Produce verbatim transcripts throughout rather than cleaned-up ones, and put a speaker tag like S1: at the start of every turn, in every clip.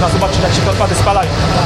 S1: Można zobaczyć, jak się te odpady spalają.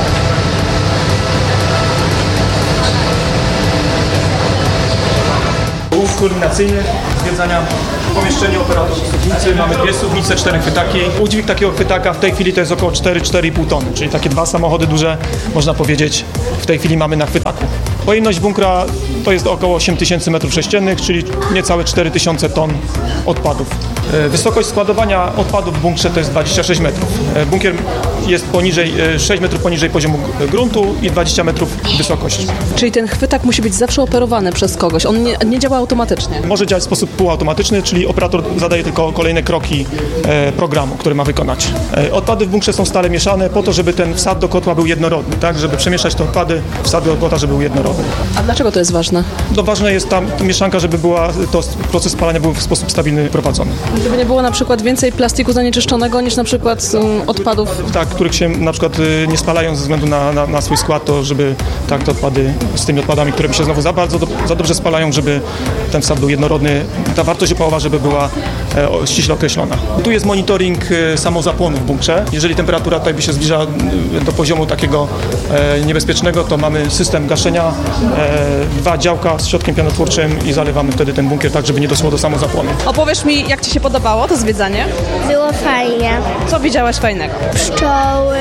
S1: Punkt kulminacyjny zwiedzania pomieszczenia operatorów suwnicy. Mamy dwie suwnice, cztery chwytaki. Udźwig takiego chwytaka w tej chwili to jest około cztery do czterech i pół tony, czyli takie dwa samochody duże, można powiedzieć, w tej chwili mamy na chwytaku. Pojemność bunkra to jest około osiem tysięcy metrów sześciennych, czyli niecałe cztery tysiące ton odpadów. Wysokość składowania odpadów w bunkrze to jest dwadzieścia sześć metrów. Bunkier jest poniżej, sześć metrów poniżej poziomu gruntu i dwadzieścia metrów wysokość.
S2: Czyli ten chwytak musi być zawsze operowany przez kogoś, on nie, nie działa automatycznie?
S1: Może działać w sposób półautomatyczny, czyli operator zadaje tylko kolejne kroki e, programu, który ma wykonać. E, odpady w bunkrze są stale mieszane po to, żeby ten wsad do kotła był jednorodny, tak? Żeby przemieszać te odpady, wsad do kotła, żeby był jednorodny.
S2: A dlaczego to jest ważne?
S1: No, ważne jest ta mieszanka, żeby była, to proces spalania był w sposób stabilny prowadzony.
S2: Żeby nie było na przykład więcej plastiku zanieczyszczonego niż na przykład um, odpadów?
S1: Tak, których się na przykład y, nie spalają ze względu na, na, na swój skład, to żeby tak te odpady z tymi odpadami, które się znowu za bardzo, do, za dobrze spalają, żeby ten wsad był jednorodny, ta wartość opałowa, żeby była e, o, ściśle określona. Tu jest monitoring e, samozapłonu w bunkrze. Jeżeli temperatura tutaj by się zbliża e, do poziomu takiego e, niebezpiecznego, to mamy system gaszenia, e, dwa działka z środkiem pianotwórczym i zalewamy wtedy ten bunkier tak, żeby nie doszło do samozapłonu.
S2: Opowiesz mi, jak Ci się podobało to zwiedzanie?
S3: Było fajnie.
S2: Co widziałaś fajnego?
S3: Pszczoły.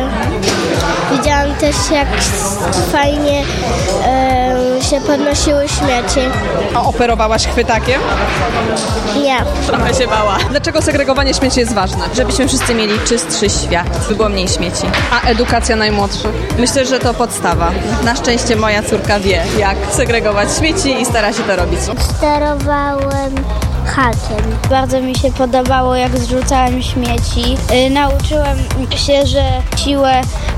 S3: Widziałam też, jak fajnie e, się podnosiły śmieci.
S2: A operowałaś chwytakiem?
S3: Nie.
S2: Trochę się bała. Dlaczego segregowanie śmieci jest ważne?
S4: Żebyśmy wszyscy mieli czystszy świat, by było mniej śmieci.
S2: A edukacja najmłodszych?
S4: Myślę, że to podstawa. Na szczęście moja córka wie, jak segregować śmieci i stara się to robić.
S3: Sterowałem hakiem.
S5: Bardzo mi się podobało, jak zrzucałem śmieci. Yy, nauczyłem się, że siłę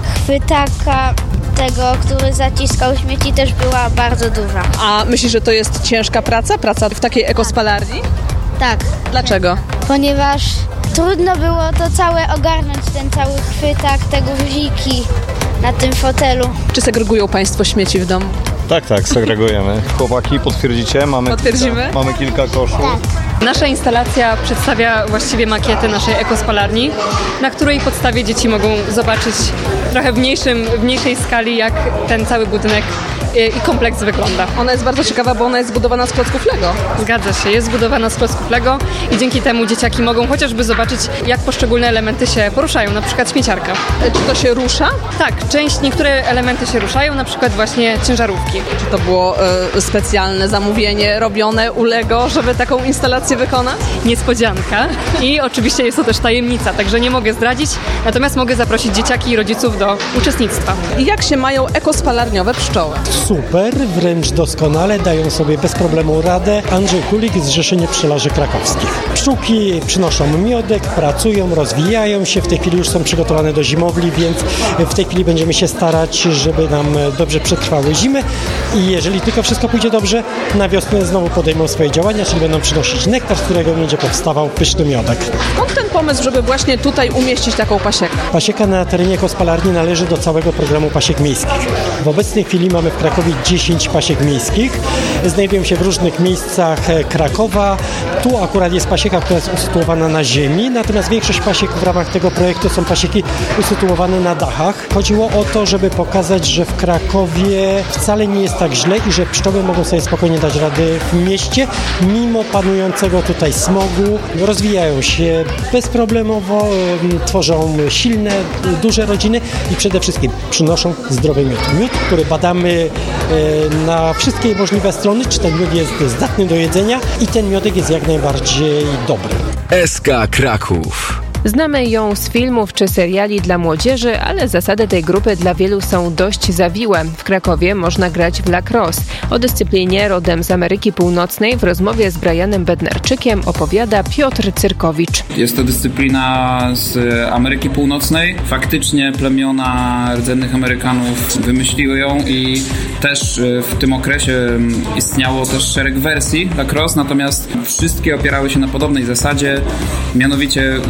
S5: chwytaka tego, który zaciskał śmieci, też była bardzo duża.
S2: A myślisz, że to jest ciężka praca? Praca w takiej ekospalarni?
S5: Tak.
S2: Dlaczego?
S5: Ponieważ trudno było to całe ogarnąć, ten cały chwytak, te guziki na tym fotelu.
S2: Czy segregują Państwo śmieci w domu?
S6: Tak, tak, segregujemy. Chłopaki, potwierdzicie? Mamy
S2: Potwierdzimy?
S6: Kilka, mamy kilka koszów.
S3: Tak.
S7: Nasza instalacja przedstawia właściwie makietę naszej ekospalarni, na której podstawie dzieci mogą zobaczyć trochę w, mniejszym, w mniejszej skali, jak ten cały budynek i kompleks wygląda.
S2: Ona jest bardzo ciekawa, bo ona jest zbudowana z klocków Lego.
S7: Zgadza się, jest zbudowana z klocków Lego i dzięki temu dzieciaki mogą chociażby zobaczyć, jak poszczególne elementy się poruszają, na przykład śmieciarka.
S2: Czy to się rusza?
S7: Tak, część, niektóre elementy się ruszają, na przykład właśnie ciężarówki.
S2: Czy to było y, specjalne zamówienie robione u Lego, żeby taką instalację wykonać?
S7: Niespodzianka i oczywiście jest to też tajemnica, także nie mogę zdradzić, natomiast mogę zaprosić dzieciaki i rodziców do uczestnictwa.
S2: I jak się mają ekospalarniowe pszczoły?
S8: Super, wręcz doskonale, dają sobie bez problemu radę. Andrzej Kulik, Zrzeszenie Pszczelarzy Krakowskich. Pszczółki przynoszą miodek, pracują, rozwijają się, w tej chwili już są przygotowane do zimowli, więc w tej chwili będziemy się starać, żeby nam dobrze przetrwały zimy i jeżeli tylko wszystko pójdzie dobrze, na wiosnę znowu podejmą swoje działania, czyli będą przynosić nektar, z którego będzie powstawał pyszny miodek.
S2: Skąd ten pomysł, żeby właśnie tutaj umieścić taką pasiekę?
S8: Pasieka na terenie ekospalarni należy do całego programu pasiek miejskich. W obecnej chwili mamy w Krakowie dziesięć pasiek miejskich. Znajdują się w różnych miejscach Krakowa. Tu akurat jest pasieka, która jest usytuowana na ziemi, natomiast większość pasiek w ramach tego projektu są pasieki usytuowane na dachach. Chodziło o to, żeby pokazać, że w Krakowie wcale nie jest tak źle i że pszczoły mogą sobie spokojnie dać rady w mieście, mimo panującego tutaj smogu. Rozwijają się bezproblemowo, tworzą silne, duże rodziny i przede wszystkim przynoszą zdrowy miód. Miód, który badamy na wszystkie możliwe strony, czy ten miód jest zdatny do jedzenia i ten miodek jest jak najbardziej dobry.
S9: S K Kraków.
S10: Znamy ją z filmów czy seriali dla młodzieży, ale zasady tej grupy dla wielu są dość zawiłe. W Krakowie można grać w lacrosse. O dyscyplinie rodem z Ameryki Północnej w rozmowie z Brianem Bednarczykiem opowiada Piotr Cyrkowicz.
S11: Jest to dyscyplina z Ameryki Północnej. Faktycznie plemiona rdzennych Amerykanów wymyśliły ją i też w tym okresie istniało też szereg wersji lacrosse, natomiast wszystkie opierały się na podobnej zasadzie, mianowicie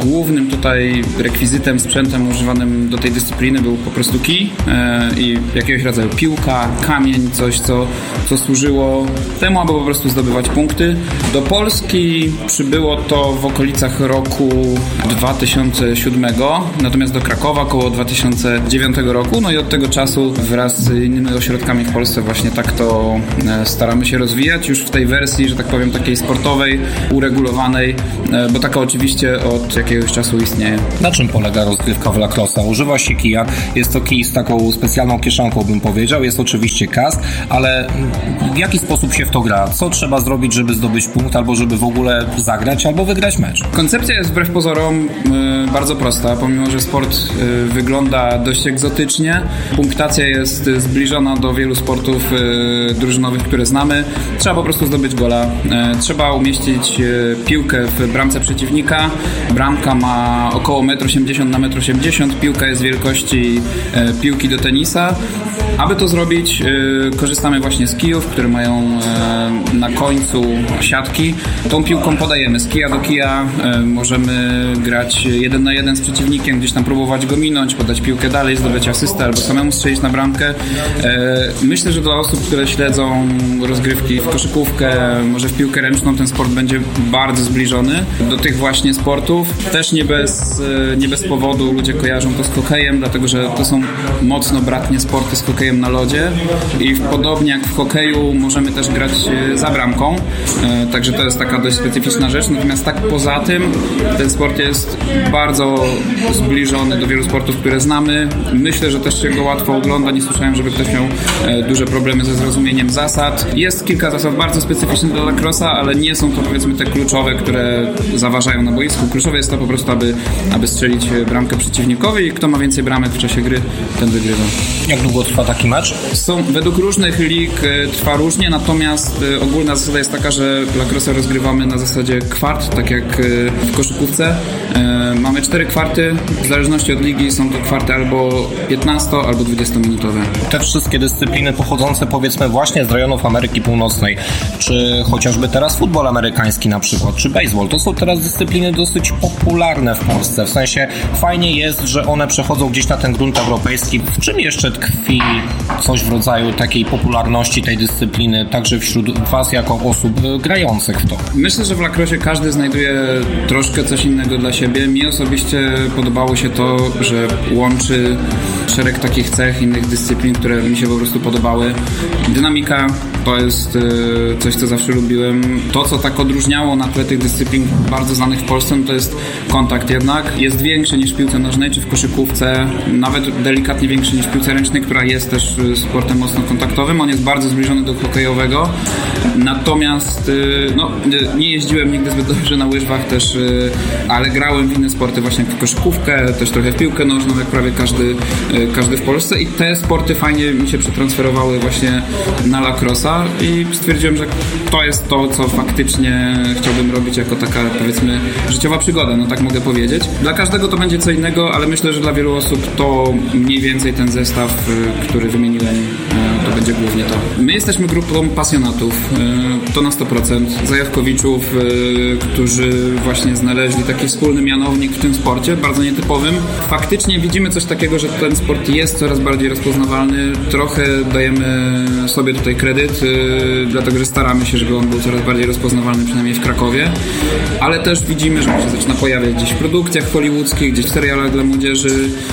S11: Głównym tutaj rekwizytem, sprzętem używanym do tej dyscypliny był po prostu kij e, i jakiegoś rodzaju piłka, kamień, coś co, co służyło temu, aby po prostu zdobywać punkty. Do Polski przybyło to w okolicach roku dwa tysiące siódmego, natomiast do Krakowa około dwa tysiące dziewiątego roku, no i od tego czasu wraz z innymi ośrodkami w Polsce właśnie tak to e, staramy się rozwijać już w tej wersji, że tak powiem, takiej sportowej, uregulowanej, e, bo taka oczywiście od jakiegoś czasu istnieje.
S12: Na czym polega rozgrywka w lacrosse? Używa się kija, jest to kij z taką specjalną kieszonką, bym powiedział, jest oczywiście kask, ale w jaki sposób się w to gra? Co trzeba zrobić, żeby zdobyć punkt, albo żeby w ogóle zagrać, albo wygrać mecz?
S11: Koncepcja jest wbrew pozorom y, bardzo prosta, pomimo że sport y, wygląda dość egzotycznie. Punktacja jest zbliżona do wielu sportów y, drużynowych, które znamy. Trzeba po prostu zdobyć gola. Y, trzeba umieścić y, piłkę w bramce przeciwnika. Bramka ma około metr osiemdziesiąt na metr osiemdziesiąt. Piłka jest wielkości y, piłki do tenisa. Aby to zrobić, y, korzystamy właśnie z kijów, które mają y, na końcu siatki. Tą piłką podajemy z kija do kija. Y, możemy grać jeden na jeden z przeciwnikiem, gdzieś tam próbować go minąć, podać piłkę dalej, zdobyć asystę albo samemu strzelić na bramkę. Y, myślę, że dla osób, które śledzą rozgrywki w koszykówkę, może w piłkę ręczną, ten sport będzie bardzo zbliżony do tych właśnie sportów. Też nie bez, y, nie bez powodu ludzie kojarzą to z hokejem, dlatego że to są mocno bratnie sporty z hokejem na lodzie i podobnie jak w hokeju możemy też grać za bramką, także to jest taka dość specyficzna rzecz, natomiast tak poza tym ten sport jest bardzo zbliżony do wielu sportów, które znamy. Myślę, że też się go łatwo ogląda, nie słyszałem, żeby ktoś miał duże problemy ze zrozumieniem zasad. Jest kilka zasad bardzo specyficznych dla lacrossa, ale nie są to powiedzmy te kluczowe, które zaważają na boisku. Kluczowe jest to po prostu, aby, aby strzelić bramkę przeciwnikowi i kto ma więcej bramek w czasie gry, ten wygrywa.
S12: Jak długo trwa taki mecz?
S11: Są, według różnych lig y, trwa różnie, natomiast y, ogólna zasada jest taka, że lacrosse rozgrywamy na zasadzie kwart, tak jak y, w koszykówce. Y, mamy cztery kwarty, w zależności od ligi są to kwarty albo piętnasto, albo dwudziestominutowe.
S12: Te wszystkie dyscypliny pochodzące powiedzmy właśnie z rejonów Ameryki Północnej, czy chociażby teraz futbol amerykański na przykład, czy baseball, to są teraz dyscypliny dosyć popularne w Polsce. W sensie fajnie jest, że one przechodzą gdzieś na ten grunt europejski. W czym jeszcze tkwi coś w rodzaju takiej popularności tej dyscypliny, także wśród was jako osób grających w to?
S11: Myślę, że w lacrossie każdy znajduje troszkę coś innego dla siebie. Mi osobiście podobało się to, że łączy szereg takich cech, innych dyscyplin, które mi się po prostu podobały. Dynamika to jest coś, co zawsze lubiłem. To, co tak odróżniało na tle tych dyscyplin bardzo znanych w Polsce, no to jest kontakt jednak. Jest większy niż w piłce nożnej czy w koszykówce, nawet delikatnie większy niż w piłce ręcznej, która jest też sportem mocno kontaktowym. On jest bardzo zbliżony do hokejowego. Natomiast no, nie jeździłem nigdy zbyt dobrze na łyżwach też, ale grałem w inne sporty właśnie jak w koszykówkę, też trochę w piłkę nożną, jak prawie każdy, każdy w Polsce i te sporty fajnie mi się przetransferowały właśnie na lacrossa i stwierdziłem, że to jest to, co faktycznie chciałbym robić jako taka, powiedzmy, życiowa przygoda, no tak mogę powiedzieć. Dla każdego to będzie co innego, ale myślę, że dla wielu osób to mniej więcej ten zestaw, który wymieniłem, to będzie głównie to. My jesteśmy grupą pasjonatów, to na sto procent. Zajawkowiczów, którzy właśnie znaleźli taki wspólny mianownik w tym sporcie, bardzo nietypowym. Faktycznie widzimy coś takiego, że ten sport jest coraz bardziej rozpoznawalny. Trochę dajemy sobie tutaj kredyt, dlatego że staramy się, żeby on był coraz bardziej rozpoznawalny, przynajmniej w Krakowie. Ale też widzimy, że on się zaczyna pojawiać gdzieś w produkcjach hollywoodzkich, gdzieś w serialach dla młodzieży.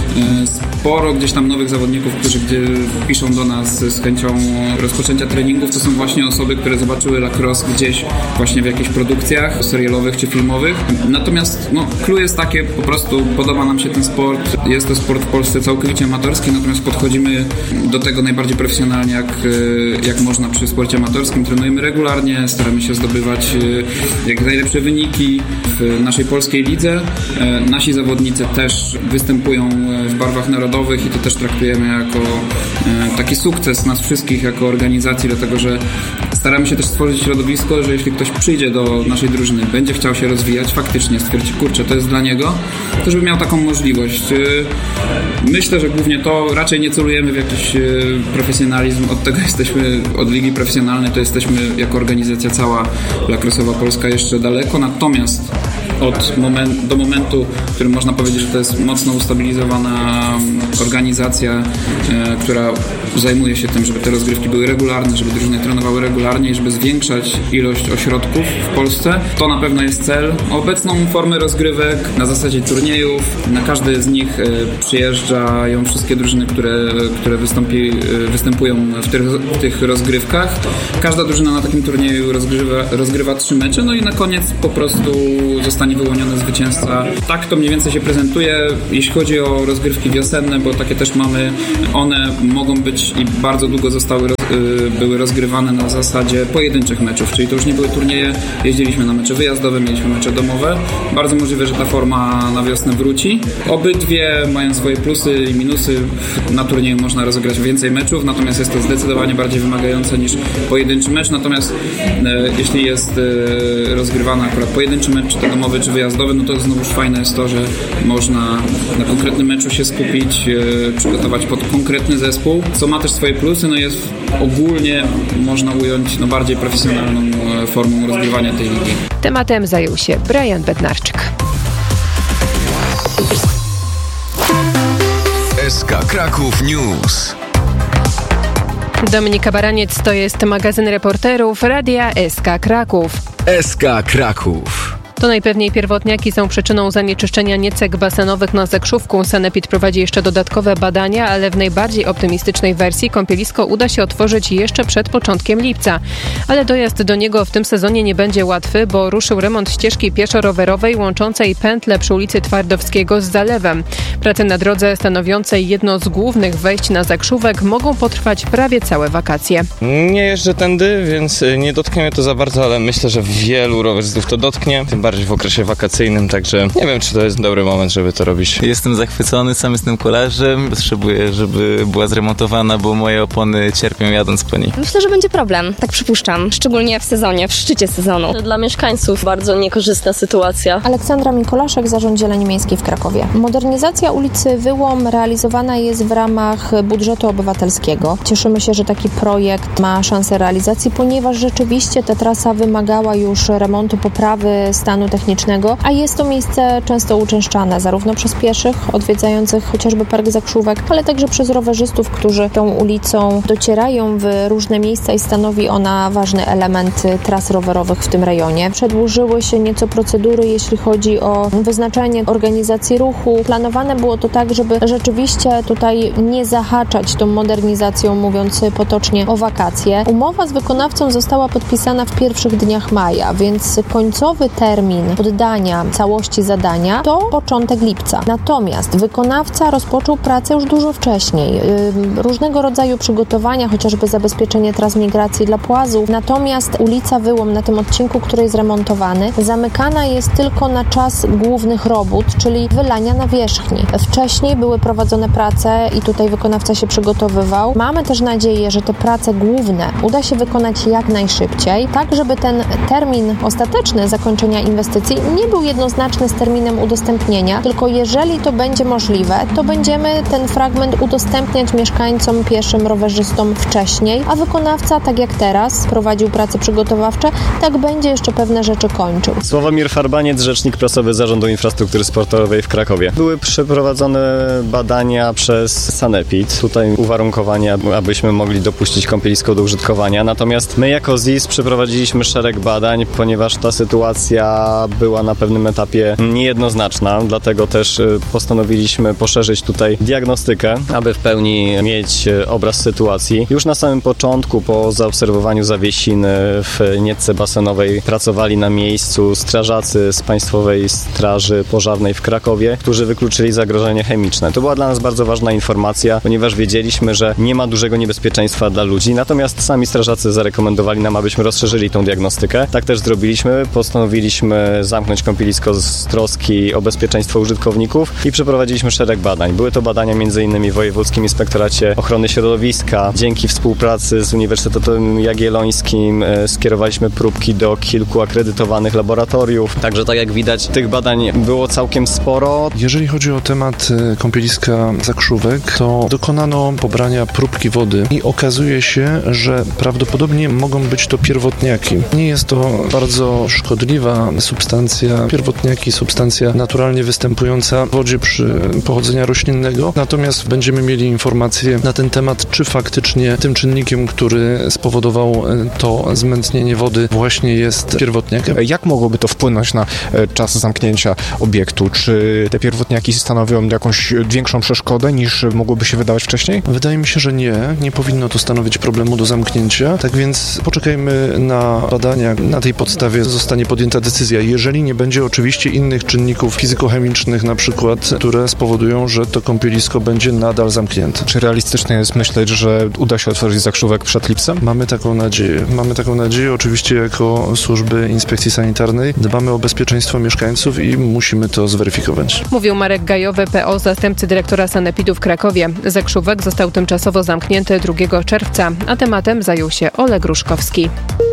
S11: Sporo gdzieś tam nowych zawodników, którzy gdzie piszą do nas z chęcią rozpoczęcia treningów, to są właśnie osoby, które zobaczyły lacrosse gdzieś właśnie w jakichś produkcjach serialowych czy filmowych. Natomiast no, clue jest takie, po prostu podoba nam się ten sport. Jest to sport w Polsce całkowicie amatorski, natomiast podchodzimy do tego najbardziej profesjonalnie, jak, jak można przy sporcie amatorskim. Trenujemy regularnie, staramy się zdobywać jak najlepsze wyniki w naszej polskiej lidze. Nasi zawodnicy też występują w barwach narodowych i to też traktujemy jako taki sukces nas wszystkich jako organizacji, dlatego że staramy się też stworzyć środowisko, że jeśli ktoś przyjdzie do naszej drużyny, będzie chciał się rozwijać, faktycznie stwierdzi, kurczę, to jest dla niego, to żeby miał taką możliwość. Myślę, że głównie to, raczej nie celujemy w jakiś profesjonalizm, od tego jesteśmy, od ligi profesjonalnej to jesteśmy jako organizacja cała lacrossowa Polska jeszcze daleko, natomiast od moment, do momentu, w którym można powiedzieć, że to jest mocno ustabilizowana organizacja, e, która zajmuje się tym, żeby te rozgrywki były regularne, żeby drużyny trenowały regularnie i żeby zwiększać ilość ośrodków w Polsce. To na pewno jest cel. Obecną formę rozgrywek na zasadzie turniejów, na każdy z nich e, przyjeżdżają wszystkie drużyny, które, które wystąpi, e, występują w tych, w tych rozgrywkach. Każda drużyna na takim turnieju rozgrywa, rozgrywa trzy mecze, no i na koniec po prostu zostanie wyłoniony zwycięzca. Tak to mniej więcej się prezentuje. Jeśli chodzi o rozgrywki wiosenne, bo takie też mamy, one mogą być i bardzo długo zostały roz, były rozgrywane na zasadzie pojedynczych meczów, czyli to już nie były turnieje, jeździliśmy na mecze wyjazdowe, mieliśmy mecze domowe. Bardzo możliwe, że ta forma na wiosnę wróci. Obydwie mają swoje plusy i minusy. Na turnieju można rozegrać więcej meczów, natomiast jest to zdecydowanie bardziej wymagające niż pojedynczy mecz, natomiast e, jeśli jest e, rozgrywany akurat pojedynczy mecz, czy to domowy, czy wyjazdowy, no to znowuż fajne jest to, że można na konkretnym meczu się skupić, e, przygotować pod konkretny zespół, co ma też swoje plusy, no jest ogólnie można ująć no, bardziej profesjonalną e, formą rozgrywania tej ligi.
S10: Tematem zajął się Brian Bednarczyk.
S9: S K Kraków News.
S10: Dominika Baraniec, to jest magazyn reporterów Radia S K Kraków.
S9: S K Kraków.
S10: To najpewniej pierwotniaki są przyczyną zanieczyszczenia niecek basenowych na Zakrzówku. Sanepid prowadzi jeszcze dodatkowe badania, ale w najbardziej optymistycznej wersji kąpielisko uda się otworzyć jeszcze przed początkiem lipca. Ale dojazd do niego w tym sezonie nie będzie łatwy, bo ruszył remont ścieżki pieszo-rowerowej łączącej pętlę przy ulicy Twardowskiego z zalewem. Prace na drodze stanowiącej jedno z głównych wejść na Zakrzówek mogą potrwać prawie całe wakacje.
S13: Nie jeżdżę tędy, więc nie dotknie mnie to za bardzo, ale myślę, że wielu rowerzystów to dotknie. Tym bardziej w okresie wakacyjnym, także nie wiem, czy to jest dobry moment, żeby to robić.
S14: Jestem zachwycony, sam jestem kolarzem, potrzebuję, żeby była zremontowana, bo moje opony cierpią jadąc po niej.
S15: Myślę, że będzie problem, tak przypuszczam, szczególnie w sezonie, w szczycie sezonu.
S16: Dla mieszkańców bardzo niekorzystna sytuacja.
S17: Aleksandra Mikolaszek, Zarząd Zieleni Miejskiej w Krakowie. Modernizacja ulicy Wyłom realizowana jest w ramach budżetu obywatelskiego. Cieszymy się, że taki projekt ma szansę realizacji, ponieważ rzeczywiście ta trasa wymagała już remontu, poprawy stanu technicznego, a jest to miejsce często uczęszczane zarówno przez pieszych odwiedzających chociażby Park Zakrzówek, ale także przez rowerzystów, którzy tą ulicą docierają w różne miejsca i stanowi ona ważny element tras rowerowych w tym rejonie. Przedłużyły się nieco procedury, jeśli chodzi o wyznaczanie organizacji ruchu. Planowane było to tak, żeby rzeczywiście tutaj nie zahaczać tą modernizacją, mówiąc potocznie, o wakacje. Umowa z wykonawcą została podpisana w pierwszych dniach maja, więc końcowy termin oddania całości zadania to początek lipca. Natomiast wykonawca rozpoczął pracę już dużo wcześniej. Yy, różnego rodzaju przygotowania, chociażby zabezpieczenie tras migracji dla płazów. Natomiast ulica Wyłom na tym odcinku, który jest remontowany, zamykana jest tylko na czas głównych robót, czyli wylania nawierzchni. Wcześniej były prowadzone prace i tutaj wykonawca się przygotowywał. Mamy też nadzieję, że te prace główne uda się wykonać jak najszybciej, tak żeby ten termin ostateczny zakończenia inwestycji nie był jednoznaczny z terminem udostępnienia, tylko jeżeli to będzie możliwe, to będziemy ten fragment udostępniać mieszkańcom, pieszym, rowerzystom wcześniej, a wykonawca, tak jak teraz, prowadził prace przygotowawcze, tak będzie jeszcze pewne rzeczy kończył.
S6: Sławomir Farbaniec, rzecznik prasowy Zarządu Infrastruktury Sportowej w Krakowie. Były przeprowadzone badania przez Sanepid. Tutaj uwarunkowania, abyśmy mogli dopuścić kąpielisko do użytkowania. Natomiast my jako Z I S przeprowadziliśmy szereg badań, ponieważ ta sytuacja była na pewnym etapie niejednoznaczna, dlatego też postanowiliśmy poszerzyć tutaj diagnostykę, aby w pełni mieć obraz sytuacji. Już na samym początku, po zaobserwowaniu zawiesiny w nietce basenowej, pracowali na miejscu strażacy z Państwowej Straży Pożarnej w Krakowie, którzy wykluczyli zagrożenie chemiczne. To była dla nas bardzo ważna informacja, ponieważ wiedzieliśmy, że nie ma dużego niebezpieczeństwa dla ludzi, natomiast sami strażacy zarekomendowali nam, abyśmy rozszerzyli tą diagnostykę. Tak też zrobiliśmy. Postanowiliśmy zamknąć kąpielisko z troski o bezpieczeństwo użytkowników i przeprowadziliśmy szereg badań. Były to badania m.in. w Wojewódzkim Inspektoracie Ochrony Środowiska. Dzięki współpracy z Uniwersytetem Jagiellońskim skierowaliśmy próbki do kilku akredytowanych laboratoriów. Także tak jak widać, tych badań było całkiem sporo.
S18: Jeżeli chodzi o temat kąpieliska Zakrzówek, to dokonano pobrania próbki wody i okazuje się, że prawdopodobnie mogą być to pierwotniaki. Nie jest to bardzo szkodliwa substancja, pierwotniaki, substancja naturalnie występująca w wodzie przy pochodzenia roślinnego. Natomiast będziemy mieli informacje na ten temat, czy faktycznie tym czynnikiem, który spowodował to zmętnienie wody, właśnie jest pierwotniak.
S19: Jak mogłoby to wpłynąć na czas zamknięcia obiektu? Czy te pierwotniaki stanowią jakąś większą przeszkodę niż mogłoby się wydawać wcześniej?
S18: Wydaje mi się, że nie. Nie powinno to stanowić problemu do zamknięcia. Tak więc poczekajmy na badania. Na tej podstawie zostanie podjęta decyzja. Jeżeli nie będzie oczywiście innych czynników fizykochemicznych na przykład, które spowodują, że to kąpielisko będzie nadal zamknięte.
S19: Czy realistyczne jest myśleć, że uda się otworzyć Zakrzówek przed lipcem?
S18: Mamy taką nadzieję. Mamy taką nadzieję. Oczywiście jako służby inspekcji sanitarnej dbamy o bezpieczeństwo mieszkańców i musimy to zweryfikować.
S10: Mówił Marek Gajowy, P O, zastępcy dyrektora Sanepidu w Krakowie. Zakrzówek został tymczasowo zamknięty drugiego czerwca, a tematem zajął się Oleg Ruszkowski.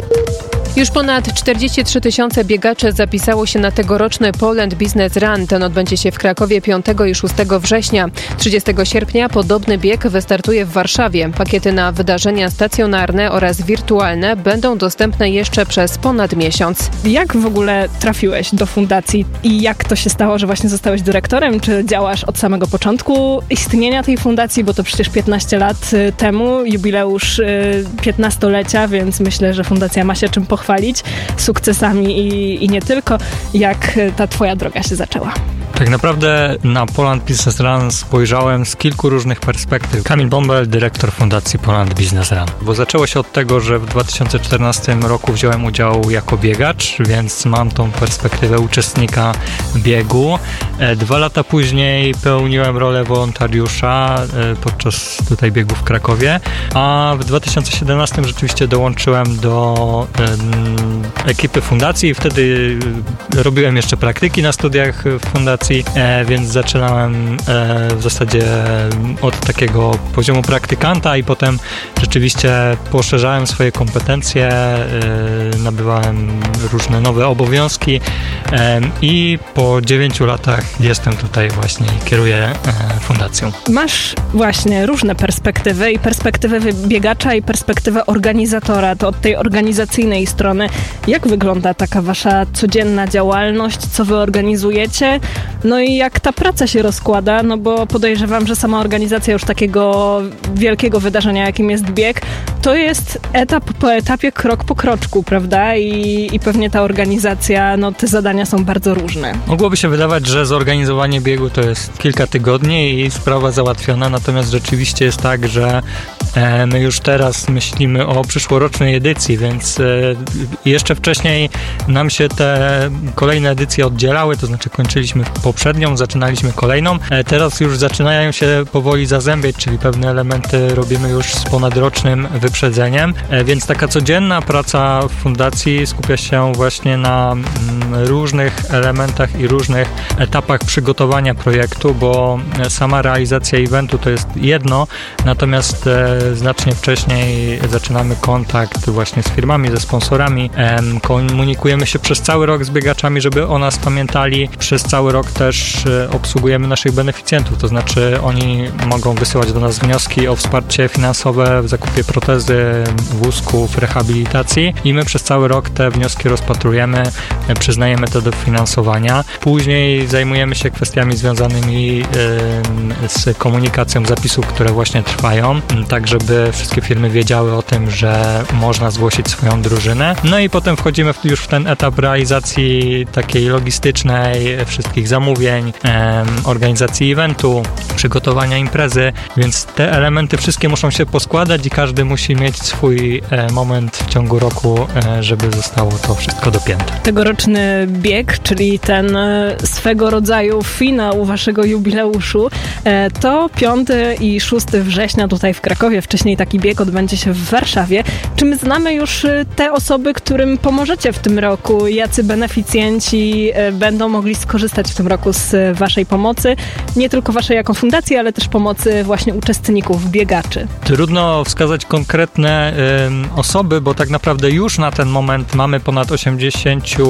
S10: Już ponad czterdzieści trzy tysiące biegaczy zapisało się na tegoroczny Poland Business Run. Ten odbędzie się w Krakowie piątego i szóstego września. trzydziestego sierpnia podobny bieg wystartuje w Warszawie. Pakiety na wydarzenia stacjonarne oraz wirtualne będą dostępne jeszcze przez ponad miesiąc.
S20: Jak w ogóle trafiłeś do fundacji i jak to się stało, że właśnie zostałeś dyrektorem? Czy działasz od samego początku istnienia tej fundacji? Bo to przecież piętnaście lat temu, jubileusz piętnastolecia, więc myślę, że fundacja ma się czym pochwalić. chwalić sukcesami i, i nie tylko. Jak ta twoja droga się zaczęła?
S21: Tak naprawdę na Poland Business Run spojrzałem z kilku różnych perspektyw. Kamil Bąbel, dyrektor Fundacji Poland Business Run. Bo zaczęło się od tego, że w dwa tysiące czternastym roku wziąłem udział jako biegacz, więc mam tą perspektywę uczestnika biegu. Dwa lata później pełniłem rolę wolontariusza podczas tutaj biegu w Krakowie, a w dwa tysiące siedemnastym rzeczywiście dołączyłem do ekipy fundacji i wtedy robiłem jeszcze praktyki na studiach w fundacji. E, więc zaczynałem e, w zasadzie od takiego poziomu praktykanta i potem rzeczywiście poszerzałem swoje kompetencje, e, nabywałem różne nowe obowiązki e, i po dziewięciu latach jestem tutaj właśnie i kieruję e, fundacją.
S20: Masz właśnie różne perspektywy i perspektywę biegacza i perspektywę organizatora, to od tej organizacyjnej strony. Jak wygląda taka wasza codzienna działalność, co wy organizujecie? No i jak ta praca się rozkłada, no bo podejrzewam, że sama organizacja już takiego wielkiego wydarzenia, jakim jest bieg, to jest etap po etapie, krok po kroczku, prawda? I, i pewnie ta organizacja, no te zadania są bardzo różne.
S21: Mogłoby się wydawać, że zorganizowanie biegu to jest kilka tygodni i sprawa załatwiona, natomiast rzeczywiście jest tak, że e, my już teraz myślimy o przyszłorocznej edycji, więc e, jeszcze wcześniej nam się te kolejne edycje oddzielały, to znaczy kończyliśmy poprzednią, zaczynaliśmy kolejną. E, teraz już zaczynają się powoli zazębiać, czyli pewne elementy robimy już z ponadrocznym wyprzedzeniem, e, więc taka codzienna praca w fundacji skupia się właśnie na mm, różnych elementach i różnych etapach przygotowania projektu, bo sama realizacja eventu to jest jedno, natomiast e, znacznie wcześniej zaczynamy kontakt właśnie z firmami, ze sponsorami, e, komunikujemy się przez cały rok z biegaczami, żeby o nas pamiętali. Przez cały rok też e, obsługujemy naszych beneficjentów, to znaczy oni mogą wysyłać do nas wnioski o wsparcie finansowe w zakupie protezy, wózków, rehabilitacji i my przez cały rok te wnioski rozpatrujemy, e, przyznajemy to do finansowania. Później zajmujemy się kwestiami związanymi y, z komunikacją zapisów, które właśnie trwają, tak żeby wszystkie firmy wiedziały o tym, że można zgłosić swoją drużynę. No i potem wchodzimy w, już w ten etap realizacji takiej logistycznej, wszystkich zamówień, y, organizacji eventu, przygotowania imprezy, więc te elementy wszystkie muszą się poskładać i każdy musi mieć swój y, moment w ciągu roku, y, żeby zostało to wszystko dopięte.
S20: Tegoroczny bieg, czyli ten swego rodzaju finał waszego jubileuszu, to piątego i szóstego września tutaj w Krakowie. Wcześniej taki bieg odbędzie się w Warszawie. Czy my znamy już te osoby, którym pomożecie w tym roku? Jacy beneficjenci będą mogli skorzystać w tym roku z waszej pomocy? Nie tylko waszej jako fundacji, ale też pomocy właśnie uczestników, biegaczy.
S21: Trudno wskazać konkretne y, osoby, bo tak naprawdę już na ten moment mamy ponad osiemdziesięciu beneficjentów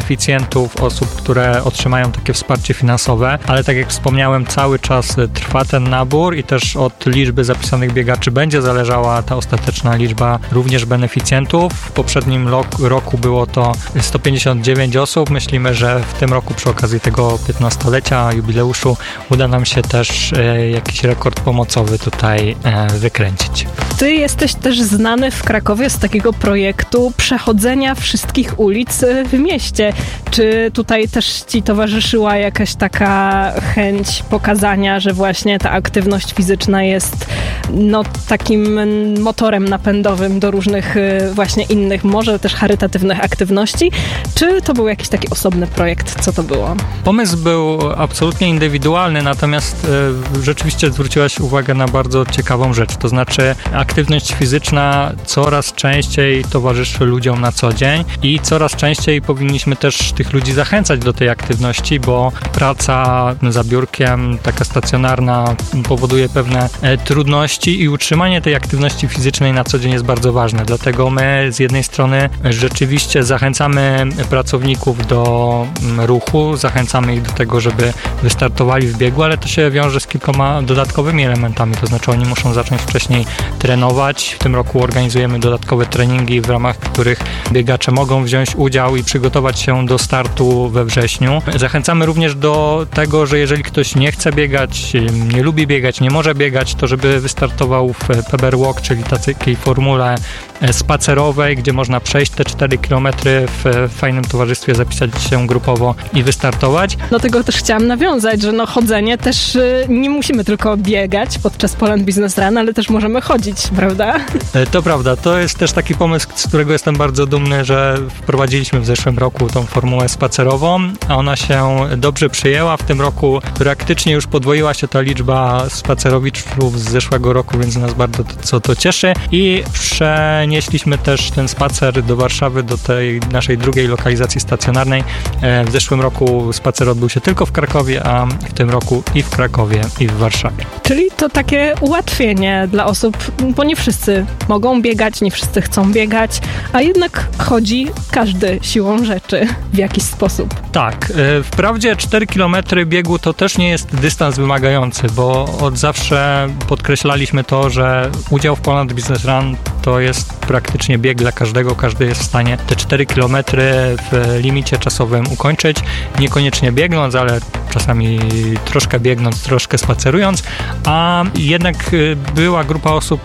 S21: beneficjentów, osób, które otrzymają takie wsparcie finansowe, ale tak jak wspomniałem, cały czas trwa ten nabór i też od liczby zapisanych biegaczy będzie zależała ta ostateczna liczba również beneficjentów. W poprzednim roku było to sto pięćdziesiąt dziewięć osób. Myślimy, że w tym roku przy okazji tego piętnastolecia, jubileuszu uda nam się też e, jakiś rekord pomocowy tutaj e, wykręcić.
S20: Ty jesteś też znany w Krakowie z takiego projektu przechodzenia wszystkich ulic w mieście. Czy tutaj też ci towarzyszyła jakaś taka chęć pokazania, że właśnie ta aktywność fizyczna jest no, takim motorem napędowym do różnych właśnie innych, może też charytatywnych aktywności? Czy to był jakiś taki osobny projekt? Co to było?
S21: Pomysł był absolutnie indywidualny, natomiast e, rzeczywiście zwróciłaś uwagę na bardzo ciekawą rzecz, to znaczy aktywność fizyczna coraz częściej towarzyszy ludziom na co dzień i coraz częściej powinniśmy też tych ludzi zachęcać do tej aktywności, bo praca za biurkiem, taka stacjonarna, powoduje pewne e, trudności i utrzymanie tej aktywności fizycznej na co dzień jest bardzo ważne. Dlatego my z jednej strony rzeczywiście zachęcamy pracowników do ruchu, zachęcamy ich do tego, żeby wystartowali w biegu, ale to się wiąże z kilkoma dodatkowymi elementami, to znaczy oni muszą zacząć wcześniej trenować. W tym roku organizujemy dodatkowe treningi, w ramach których biegacze mogą wziąć udział i przygotować się do startu we wrześniu. Zachęcamy również do tego, że jeżeli ktoś nie chce biegać, nie lubi biegać, nie może biegać, to żeby wystartował w P B R Walk, czyli takiej formule spacerowej, gdzie można przejść te cztery kilometry w fajnym towarzystwie, zapisać się grupowo i wystartować.
S20: Do tego też chciałam nawiązać, że no chodzenie też nie musimy tylko biegać podczas Poland Business Run, ale też możemy chodzić, prawda?
S21: To prawda, to jest też taki pomysł, z którego jestem bardzo dumny, że wprowadziliśmy w zeszłym roku tą formułę spacerową, a ona się dobrze przyjęła. W tym roku praktycznie już podwoiła się ta liczba spacerowiczów z zeszłego roku, więc nas bardzo to, co to cieszy i przenieśliśmy też ten spacer do Warszawy, do tej naszej drugiej lokalizacji stacjonarnej. W zeszłym roku spacer odbył się tylko w Krakowie, a w tym roku i w Krakowie, i w Warszawie.
S20: Czyli to takie ułatwienie dla osób, bo nie wszyscy mogą biegać, nie wszyscy chcą biegać, a jednak chodzi każdy siłą rzeczy w jakiś sposób.
S21: Tak, wprawdzie cztery kilometry biegu to też nie jest dystans wymagający, bo od zawsze podkreślaliśmy to, że udział w Poland Business Run to jest praktycznie bieg dla każdego, każdy jest w stanie te cztery kilometry w limicie czasowym ukończyć, niekoniecznie biegnąc, ale czasami troszkę biegnąc, troszkę spacerując, a jednak była grupa osób,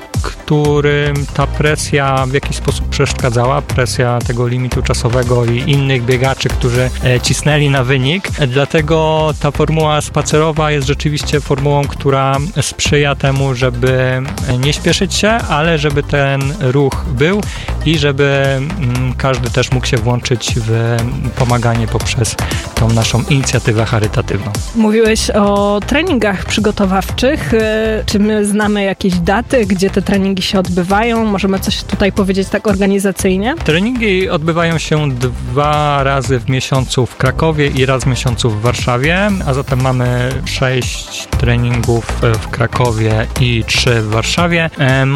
S21: którym ta presja w jakiś sposób przeszkadzała, presja tego limitu czasowego i innych biegaczy, którzy cisnęli na wynik. Dlatego ta formuła spacerowa jest rzeczywiście formułą, która sprzyja temu, żeby nie śpieszyć się, ale żeby ten ruch był i żeby każdy też mógł się włączyć w pomaganie poprzez tą naszą inicjatywę charytatywną.
S20: Mówiłeś o treningach przygotowawczych. Czy my znamy jakieś daty, gdzie te treningi się odbywają? Możemy coś tutaj powiedzieć tak organizacyjnie?
S21: Treningi odbywają się dwa razy w miesiącu w Krakowie i raz w miesiącu w Warszawie, a zatem mamy sześć treningów w Krakowie i trzy w Warszawie.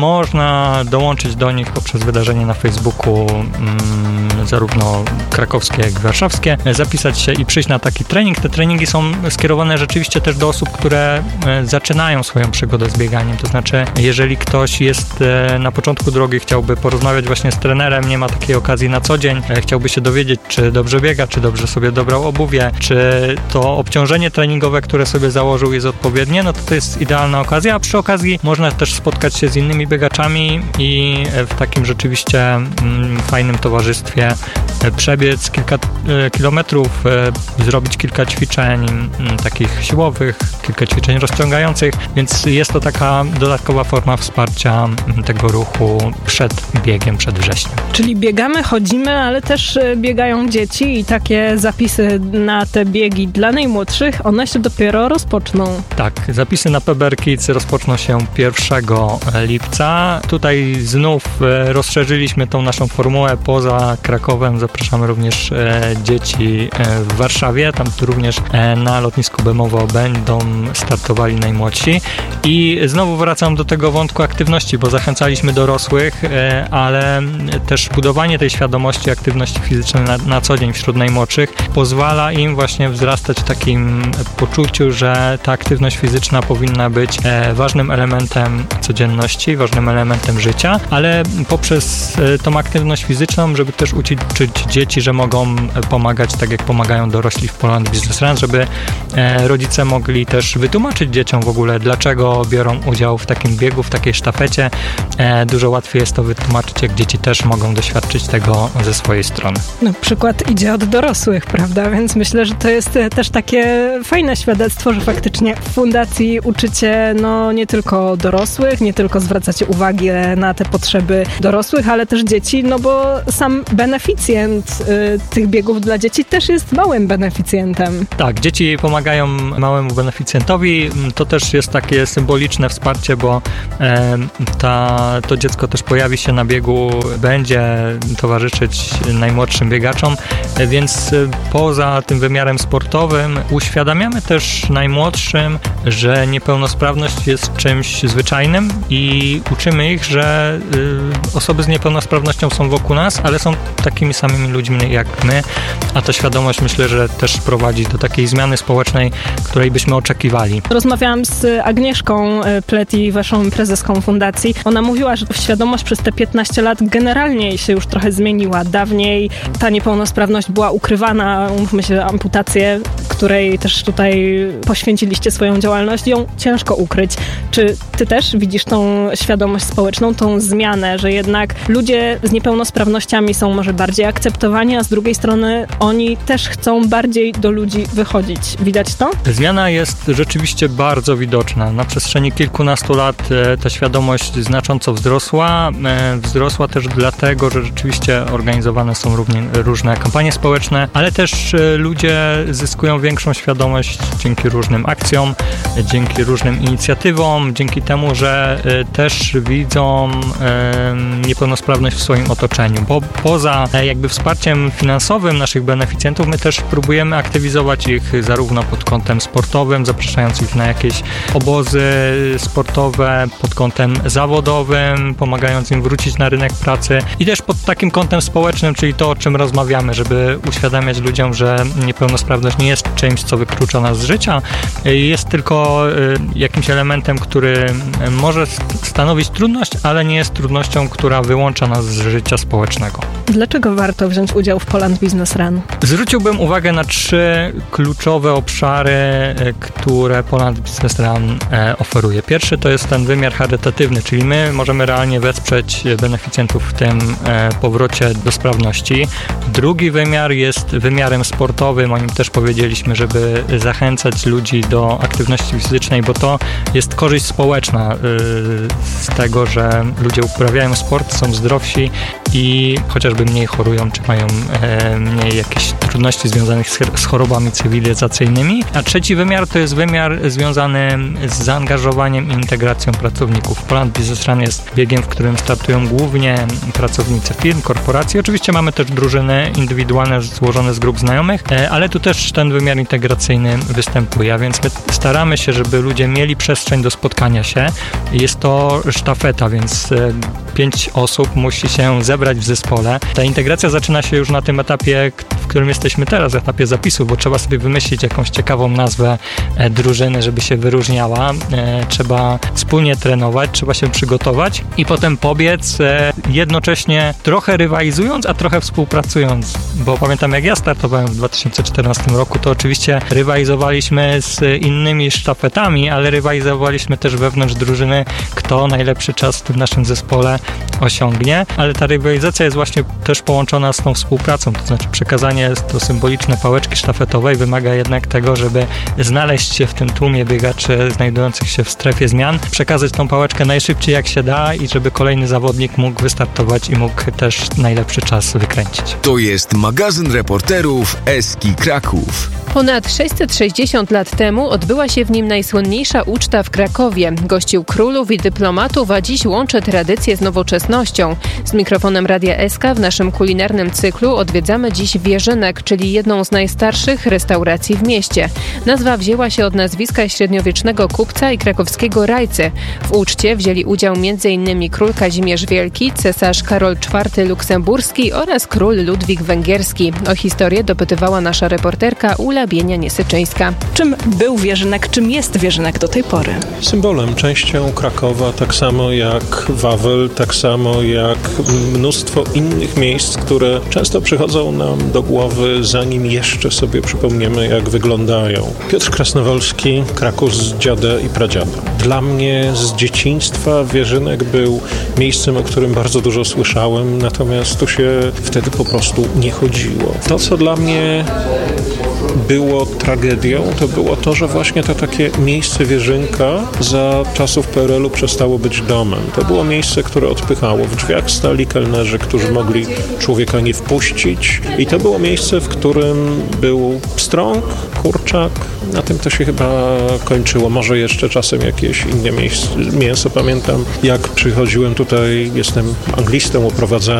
S21: Można dołączyć do nich poprzez wydarzenie na Facebooku mm, zarówno krakowskie, jak i warszawskie, zapisać się i przyjść na taki trening. Te treningi są skierowane rzeczywiście też do osób, które zaczynają swoją przygodę z bieganiem, to znaczy jeżeli ktoś jest na początku drogi, chciałby porozmawiać właśnie z trenerem, nie ma takiej okazji na co dzień, chciałby się dowiedzieć, czy dobrze biega, czy dobrze sobie dobrał obuwie, czy to obciążenie treningowe, które sobie założył, jest odpowiednie, no to to jest idealna okazja, a przy okazji można też spotkać się z innymi biegaczami i w takim rzeczywiście mm, fajnym towarzystwie przebiec kilka e, kilometrów, e, zrobić kilka ćwiczeń m, takich siłowych, kilka ćwiczeń rozciągających, więc jest to taka dodatkowa forma wsparcia m, tego ruchu przed biegiem, przed wrześniem.
S20: Czyli biegamy, chodzimy, ale też biegają dzieci i takie zapisy na te biegi dla najmłodszych, one się dopiero rozpoczną.
S21: Tak, zapisy na P B R Kids rozpoczną się pierwszego lipca. Tutaj znów rozszerzyliśmy tą naszą formułę poza Krakowem za zapraszamy również e, dzieci e, w Warszawie, tam również e, na lotnisku Bemowo będą startowali najmłodsi. I znowu wracam do tego wątku aktywności, bo zachęcaliśmy dorosłych, e, ale też budowanie tej świadomości aktywności fizycznej na, na co dzień wśród najmłodszych pozwala im właśnie wzrastać w takim poczuciu, że ta aktywność fizyczna powinna być e, ważnym elementem codzienności, ważnym elementem życia, ale poprzez e, tą aktywność fizyczną, żeby też uczyć dzieci, że mogą pomagać tak jak pomagają dorośli w Poland Business Run, żeby e, rodzice mogli też wytłumaczyć dzieciom w ogóle, dlaczego biorą udział w takim biegu, w takiej sztafecie. E, dużo łatwiej jest to wytłumaczyć, jak dzieci też mogą doświadczyć tego ze swojej strony.
S20: No, przykład idzie od dorosłych, prawda? Więc myślę, że to jest też takie fajne świadectwo, że faktycznie w fundacji uczycie no, nie tylko dorosłych, nie tylko zwracacie uwagę na te potrzeby dorosłych, ale też dzieci, no bo sam beneficjent y, tych biegów dla dzieci też jest małym beneficjentem.
S21: Tak, dzieci pomagają małemu beneficjentowi. To też jest takie symboliczne wsparcie, bo e, ta, to dziecko też pojawi się na biegu, będzie towarzyszyć najmłodszym biegaczom, e, więc poza tym wymiarem sportowym uświadamiamy też najmłodszym, że niepełnosprawność jest czymś zwyczajnym i uczymy ich, że y, osoby z niepełnosprawnością są wokół nas, ale są takimi samymi ludźmi jak my, a ta świadomość myślę, że też prowadzi do takiej zmiany społecznej, której byśmy oczekiwali.
S20: Rozmawiałam z Agnieszką Pleti, waszą prezeską fundacji. Ona mówiła, że świadomość przez te piętnaście lat generalnie się już trochę zmieniła. Dawniej ta niepełnosprawność była ukrywana, umówmy się, amputację, której też tutaj poświęciliście swoją działalność, ją ciężko ukryć. Czy ty też widzisz tą świadomość społeczną, tą zmianę, że jednak ludzie z niepełnosprawnościami są może bardziej akceptowani, a z drugiej strony oni też chcą bardziej do ludzi wychodzić. Widać to?
S21: Zmiana jest rzeczywiście bardzo widoczna. Na przestrzeni kilkunastu lat ta świadomość znacząco wzrosła. Wzrosła też dlatego, że rzeczywiście organizowane są równie, różne kampanie społeczne, ale też ludzie zyskują większą świadomość dzięki różnym akcjom, dzięki różnym inicjatywom, dzięki temu, że też widzą niepełnosprawność w swoim otoczeniu. Bo poza jakby wsparciem finansowym naszych beneficjentów, my też próbujemy aktywizować ich zarówno pod kątem sportowym, zapraszając ich na jakieś obozy sportowe, pod kątem zawodowym, pomagając im wrócić na rynek pracy i też pod takim kątem społecznym, czyli to, o czym rozmawiamy, żeby uświadamiać ludziom, że niepełnosprawność nie jest czymś, co wyklucza nas z życia, jest tylko jakimś elementem, który może stanowić trudność, ale nie jest trudnością, która wyłącza nas z życia społecznego.
S20: Dlaczego warto wziąć udział w Poland Business Run?
S21: Zwróciłbym uwagę na trzy kluczowe obszary, które Poland Business Run oferuje. Pierwszy to jest ten wymiar charytatywny, czyli my możemy realnie wesprzeć beneficjentów w tym powrocie do sprawności. Drugi wymiar jest wymiarem sportowym, o nim też powiedzieliśmy, żeby zachęcać ludzi do aktywności fizycznej, bo to jest korzyść społeczna z tego, że ludzie uprawiają sport, są zdrowsi i chociażby mniej chorują, czy mają mniej jakichś trudności związanych z chorobami cywilizacyjnymi. A trzeci wymiar to jest wymiar związany z zaangażowaniem i integracją pracowników. Poland Business Run jest biegiem, w którym startują głównie pracownicy firm, korporacji. Oczywiście mamy też drużyny indywidualne złożone z grup znajomych, ale tu też ten wymiar integracyjny występuje, a więc my staramy się, żeby ludzie mieli przestrzeń do spotkania się. Jest to sztafeta, więc pięć osób musi się zebrać w zespole. Ta integracja zaczyna się już na tym etapie, w którym jesteśmy teraz, etapie zapisów, bo trzeba sobie wymyślić jakąś ciekawą nazwę drużyny, żeby się wyróżniała. Trzeba wspólnie trenować, trzeba się przygotować i potem pobiec, jednocześnie trochę rywalizując, a trochę współpracując, bo pamiętam, jak ja startowałem w dwa tysiące czternastym roku, to oczywiście rywalizowaliśmy z innymi sztafetami, ale rywalizowaliśmy też wewnątrz drużyny, kto najlepszy czas w tym naszym zespole osiągnie, ale ta rywalizacja jest właśnie też połączona z tą współpracą, to znaczy przekazanie wyzwanie, to symboliczne pałeczki sztafetowej, wymaga jednak tego, żeby znaleźć się w tym tłumie biegaczy znajdujących się w strefie zmian, przekazać tą pałeczkę najszybciej jak się da i żeby kolejny zawodnik mógł wystartować i mógł też najlepszy czas wykręcić.
S9: To jest magazyn reporterów Eski Kraków.
S10: Ponad sześćset sześćdziesiąt lat temu odbyła się w nim najsłynniejsza uczta w Krakowie. Gościł królów i dyplomatów, a dziś łączy tradycję z nowoczesnością. Z mikrofonem Radia S K w naszym kulinarnym cyklu odwiedzamy dziś Wierzynek, czyli jedną z najstarszych restauracji w mieście. Nazwa wzięła się od nazwiska średniowiecznego kupca i krakowskiego rajcy. W uczcie wzięli udział między innymi król Kazimierz Wielki, cesarz Karol czwarty Luksemburski oraz król Ludwik Węgierski. O historię dopytywała nasza reporterka Ula Bienia-Niesyczyńska.
S20: Czym był Wierzynek, czym jest Wierzynek do tej pory?
S1: Symbolem, częścią Krakowa, tak samo jak Wawel, tak samo jak mnóstwo innych miejsc, które często przychodzą nam do głowy, zanim jeszcze sobie przypomniemy, jak wyglądają. Piotr Krasnowolski, Kraków z dziada i pradziada. Dla mnie z dzieciństwa Wierzynek był miejscem, o którym bardzo dużo słyszałem, natomiast tu się wtedy po prostu nie chodziło. To, co dla mnie było tragedią, to było to, że właśnie to takie miejsce Wierzynka za czasów P R L-u przestało być domem. To było miejsce, które odpychało. W drzwiach stali kelnerzy, którzy mogli człowieka nie wpuścić i to było miejsce, w którym był pstrąg, kurczak. Na tym to się chyba kończyło. Może jeszcze czasem jakieś inne miejsce, mięso. Pamiętam, jak przychodziłem tutaj, jestem anglistą, oprowadzałem